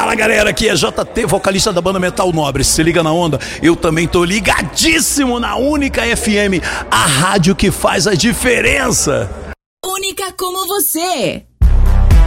Fala galera, aqui é JT, vocalista da banda Metal Nobre. Se liga na onda, eu também tô ligadíssimo na Única FM, a rádio que faz a diferença. Única como você.